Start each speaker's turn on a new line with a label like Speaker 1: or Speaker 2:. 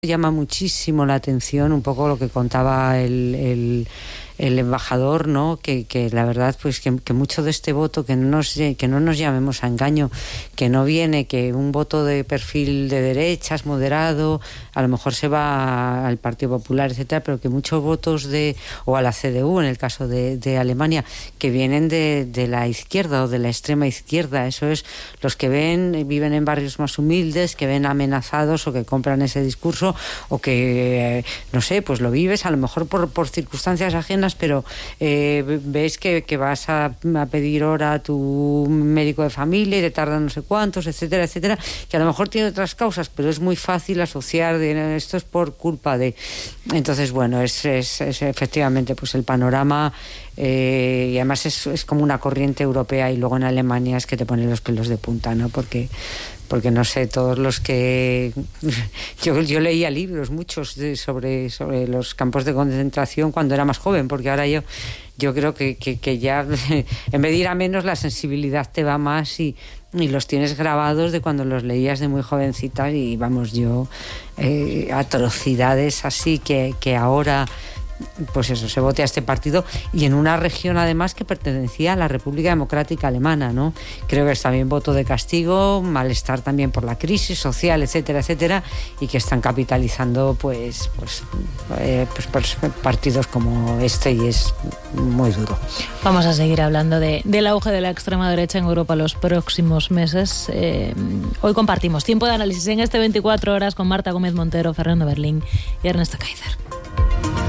Speaker 1: Llama muchísimo la atención un poco lo que contaba el embajador, ¿no? Que la verdad, pues que mucho de este voto, que no nos llamemos a engaño, que no viene, que un voto de perfil de derechas, moderado, a lo mejor se va al Partido Popular, etcétera, pero que muchos votos o a la CDU, en el caso de Alemania, que vienen de la izquierda o de la extrema izquierda. Eso es, los que viven en barrios más humildes, que ven amenazados o que compran ese discurso, o que, no sé, pues lo vives a lo mejor por circunstancias ajenas, pero ves que vas a pedir hora a tu médico de familia y te tarda no sé cuántos, etcétera, etcétera, que a lo mejor tiene otras causas, pero es muy fácil asociar esto es por culpa de... Entonces, bueno, es efectivamente pues el panorama, y además es como una corriente europea, y luego en Alemania es que te pone los pelos de punta, ¿no? Porque no sé, todos los que... Yo leía libros, muchos, sobre los campos de concentración cuando era más joven, porque ahora yo creo que ya, en vez de ir a menos, la sensibilidad te va más y los tienes grabados de cuando los leías de muy jovencita, y vamos, atrocidades así que ahora... Pues eso, se vote a este partido, y en una región además que pertenecía a la República Democrática Alemana, ¿no? Creo que es también voto de castigo, malestar también por la crisis social, etcétera, etcétera, y que están capitalizando pues partidos como este, y es muy duro.
Speaker 2: Vamos a seguir hablando del auge de la extrema derecha en Europa los próximos meses. Hoy compartimos tiempo de análisis en este 24 horas con Marta Gómez Montero, Fernando Berlín y Ernesto Kaiser.